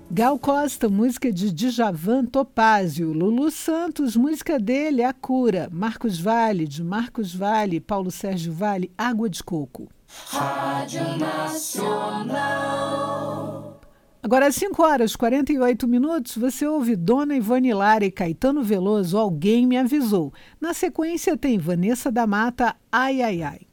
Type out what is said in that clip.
Gal Costa, música de Djavan, Topázio. Lulu Santos, música dele, A Cura. Marcos Valle, de Marcos Valle, Paulo Sérgio Valle, Água de Coco. Rádio Nacional. Agora, às 5h48, você ouve Dona Ivone Lara e Caetano Veloso, Alguém Me Avisou. Na sequência tem Vanessa da Mata, Ai, Ai, Ai.